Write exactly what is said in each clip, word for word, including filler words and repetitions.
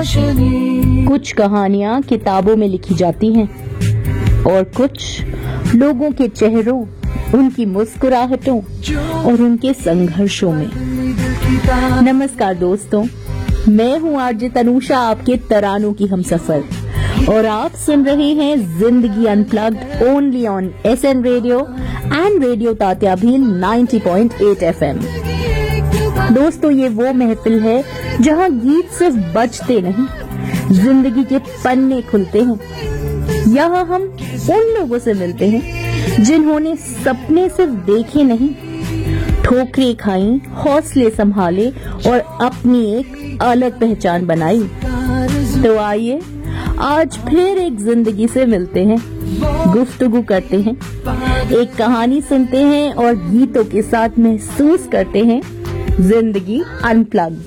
रोशनी। कुछ कहानियाँ किताबों में लिखी जाती हैं और कुछ लोगों के चेहरों, उनकी मुस्कुराहटों और उनके संघर्षों में। नमस्कार दोस्तों, मैं हूँ आरजे तनुषा, आपके तरानों की हमसफर, और आप सुन रहे हैं जिंदगी unplugged only on SN radio and radio Tatya Bhil ninety point eight FM. दोस्तों, ये वो महफिल है जहाँ गीत सिर्फ बजते नहीं, जिंदगी के पन्ने खुलते हैं। यहाँ हम उन लोगों से मिलते हैं जिन्होंने सपने सिर्फ देखे नहीं, ठोकरें खाई, हौसले संभाले और अपनी एक अलग पहचान बनाई। तो आइए आज फिर एक जिंदगी से मिलते हैं, गुफ्तगू करते हैं, एक कहानी सुनते हैं और गीतों के साथ महसूस करते हैं जिंदगी अनप्लग्ड।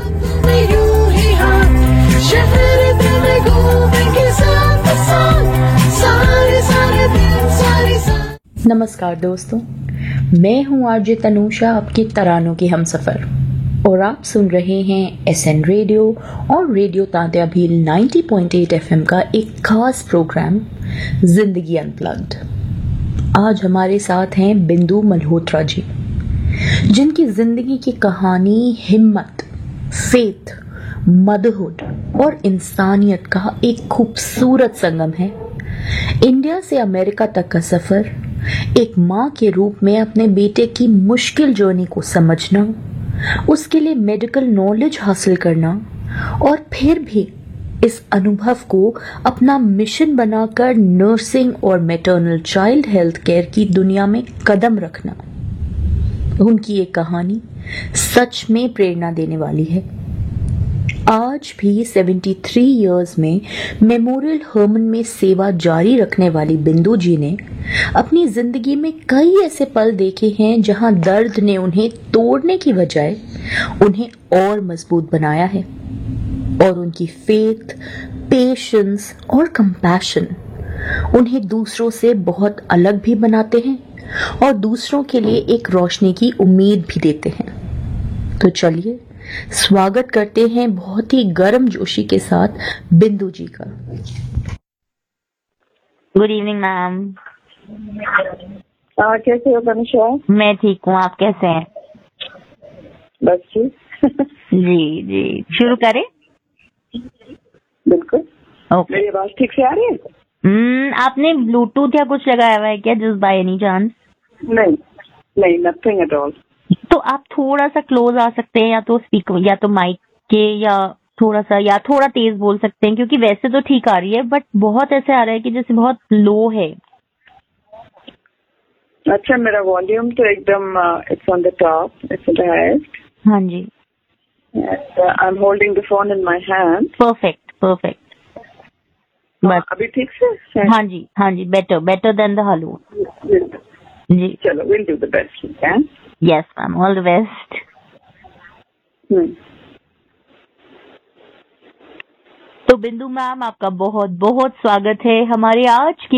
नमस्कार दोस्तों, मैं हूँ आरजे तनुषा, आपके तरानों की हमसफर, और आप सुन रहे हैं एसएन रेडियो और radio Tatya Bhil ninety point eight FM का एक खास प्रोग्राम जिंदगी अनप्लग्ड। आज हमारे साथ हैं बिंदु मल्होत्रा जी, जिनकी जिंदगी की कहानी हिम्मत, फेथ, मदरहुड और इंसानियत का एक खूबसूरत संगम है। इंडिया से अमेरिका तक का सफर, एक माँ के रूप में अपने बेटे की मुश्किल जर्नी को समझना, उसके लिए मेडिकल नॉलेज हासिल करना और फिर भी इस अनुभव को अपना मिशन बनाकर नर्सिंग और मैटरनल चाइल्ड हेल्थ केयर की दुनिया में कदम रखना। उनकी ये कहानी सच में प्रेरणा देने वाली है। आज भी तिहत्तर इयर्स में मेमोरियल हर्मन में सेवा जारी रखने वाली बिंदु जी ने अपनी जिंदगी में कई ऐसे पल देखे हैं जहां दर्द ने उन्हें तोड़ने की बजाय उन्हें और मजबूत बनाया है, और उनकी फेथ, पेशेंस और कंपैशन उन्हें दूसरों से बहुत अलग भी बनाते हैं और दूसरों के लिए एक रोशनी की उम्मीद भी देते हैं। तो चलिए स्वागत करते हैं बहुत ही गर्म जोशी के साथ बिंदु जी का। Good evening ma'am. कैसे हो तनुषा? मैं ठीक हूँ, आप कैसे हैं? बस ठीक। जी जी, शुरू करें? बिल्कुल। ओके। मेरी आवाज ठीक से आ रही है? हम्म आपने ब्लूटूथ या कुछ लगाया हुआ है क्या, जस्ट बाय एनी चांस? नहीं नहीं, नथिंग एट ऑल। तो आप थोड़ा सा क्लोज आ सकते हैं, या तो स्पीकर या तो माइक के, या थोड़ा सा या थोड़ा तेज बोल सकते हैं, क्योंकि वैसे तो ठीक आ रही है बट बहुत ऐसे आ रहा है कि जैसे बहुत लो है। अच्छा, मेरा वॉल्यूम तो एकदम it's on the top, it's the highest. हाँ जी। I am holding the phone in my hand. Perfect perfect. बस अभी ठीक से? हाँ जी हाँ जी, better better than the hello. जी चलो, will do the best we can. Yes ma'am, all the best. तो बिंदु मैम, आपका बहुत बहुत स्वागत है हमारे आज की